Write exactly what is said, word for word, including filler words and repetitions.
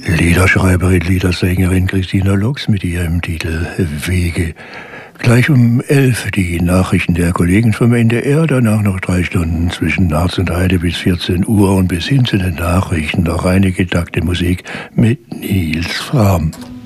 Liederschreiberin, Liedersängerin Christina Lox mit ihrem Titel Wege. Gleich um elf die Nachrichten der Kollegen vom N D R, danach noch drei Stunden zwischen Harz und Heide bis vierzehn Uhr und bis hin zu den Nachrichten noch eine getakte Musik mit Nils Fram.